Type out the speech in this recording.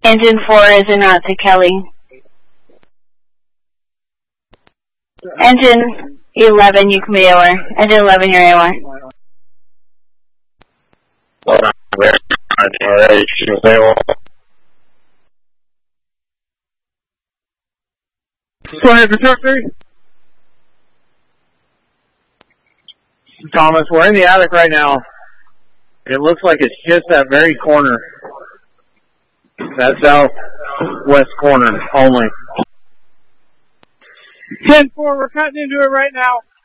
Engine 4 is en route to Kelly. Engine 11, you can be AOR. Engine 11, you're AOR. Go ahead, Constructor. Thomas, we're in the attic right now. It looks like it's just that very corner. That southwest corner only. 10-4, we're cutting into it right now.